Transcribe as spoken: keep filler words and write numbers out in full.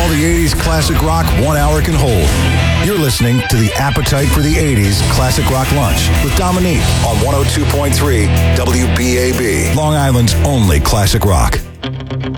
all the eighties classic rock one hour can hold. You're listening to the Appetite for the eighties Classic Rock Lunch with Dominique on one oh two point three W B A B, Long Island's only classic rock.